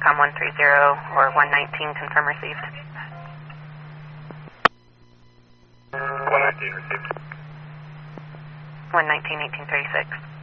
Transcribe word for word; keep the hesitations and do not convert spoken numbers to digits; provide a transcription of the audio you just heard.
com one three zero or one nineteen, confirm received. one nineteen received. one nineteen, eighteen thirty-six.